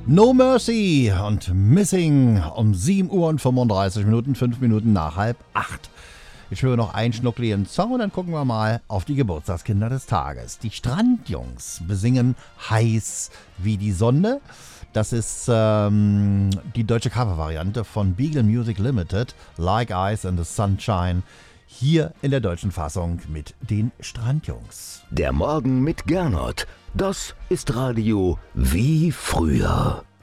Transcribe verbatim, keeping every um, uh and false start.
No Mercy und Missing um sieben Uhr und fünfunddreißig Minuten, fünf Minuten nach halb acht. Ich höre noch einen schnuckligen Song und dann gucken wir mal auf die Geburtstagskinder des Tages. Die Strandjungs besingen Heiß wie die Sonne. Das ist ähm, die deutsche Covervariante von Beagle Music Limited, Like Ice and the Sunshine. Hier in der deutschen Fassung mit den Strandjungs. Der Morgen mit Gernot. Das ist Radio wie früher.